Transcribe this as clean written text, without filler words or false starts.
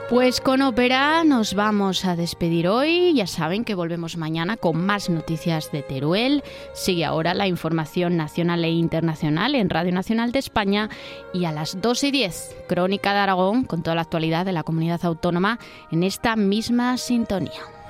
Pues con ópera nos vamos a despedir hoy. Ya saben que volvemos mañana con más noticias de Teruel. Sigue ahora la información nacional e internacional en Radio Nacional de España y a las 2:10, Crónica de Aragón, con toda la actualidad de la comunidad autónoma en esta misma sintonía.